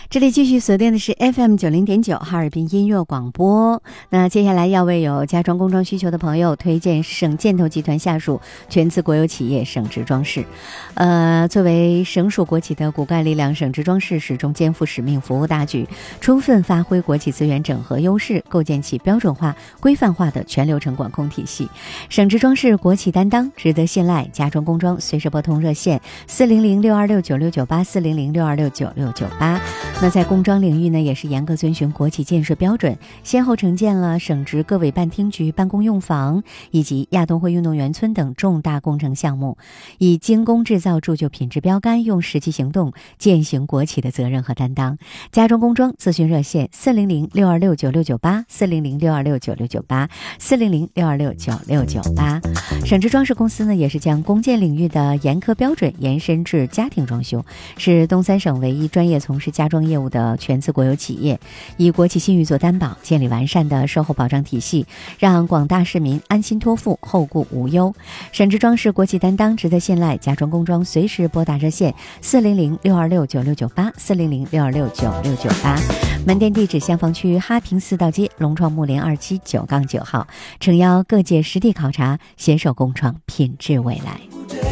这里继续锁定的是 FM90.9 哈尔滨音乐广播。那接下来要为有家装工装需求的朋友推荐省建投集团下属全资国有企业省直装饰。作为省属国企的骨干力量，省直装饰始终肩负使命，服务大局，充分发挥国企资源整合优势，构建起标准化、规范化的全流程管控体系。省直装饰国企担当，值得信赖，家装工装随时拨通热线400-626-9698，400-626-9698。那在工装领域呢，也是严格遵循国企建设标准，先后承建了省直各委办厅局办公用房以及亚冬会运动员村等重大工程项目，以精工制造铸就品质标杆，用实际行动践行国企的责任和担当。家装工装咨询热线400-626-9698， 400-626-9698， 400-626-9698。省直装饰公司呢，也是将工建领域的严苛标准延伸至家庭装修，是东三省唯一专业从事家装业务的全资国有企业，以国企信誉做担保，建立完善的售后保障体系，让广大市民安心托付，后顾无忧。省直装饰国企担当，值得信赖，家装工装随时拨打热线400-626-9698， 400-626-9698。门店地址：襄坊区哈平四道街龙创木联27 9-9号，诚邀各界实地考察，携手共创品质未来。